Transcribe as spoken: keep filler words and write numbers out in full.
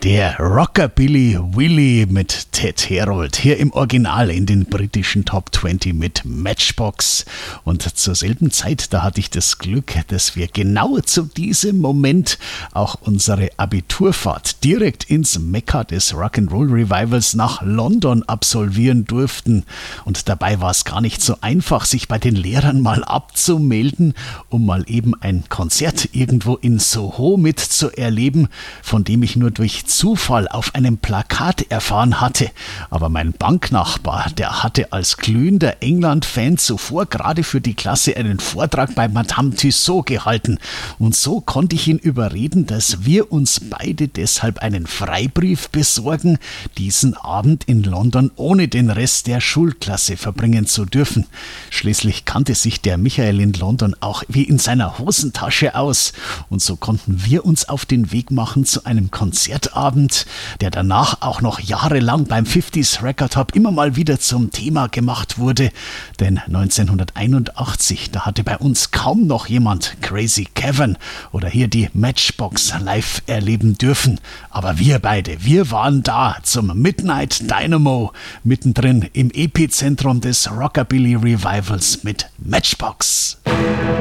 Der Rockabilly Willie mit Ted Herold, hier im Original in den britischen Top zwanzig mit Matchbox. Und zur selben Zeit, da hatte ich das Glück, dass wir genau zu diesem Moment auch unsere Abiturfahrt direkt ins Mekka des Rock'n'Roll Revivals nach London absolvieren durften. Und dabei war es gar nicht so einfach, sich bei den Lehrern mal abzumelden, um mal eben ein Konzert irgendwo in Soho mitzuerleben, von dem ich nur durch Zufall auf einem Plakat erfahren hatte. Aber mein Banknachbar, der hatte als glühender England-Fan zuvor gerade für die Klasse einen Vortrag bei Madame Tussaud gehalten. Und so konnte ich ihn überreden, dass wir uns beide deshalb einen Freibrief besorgen, diesen Abend in London ohne den Rest der Schulklasse verbringen zu dürfen. Schließlich kannte sich der Michael in London auch wie in seiner Hosentasche aus. Und so konnten wir uns auf den Weg machen zu einem Konzertabend, der danach auch noch jahrelang beim fünfziger Record Hub immer mal wieder zum Thema gemacht wurde. Denn neunzehnhunderteinundachtzig, da hatte bei uns kaum noch jemand Crazy Kevin oder hier die Matchbox live erleben dürfen. Aber wir beide, wir waren da zum Midnight Dynamo, mittendrin im Epizentrum des Rockabilly Revivals mit Matchbox.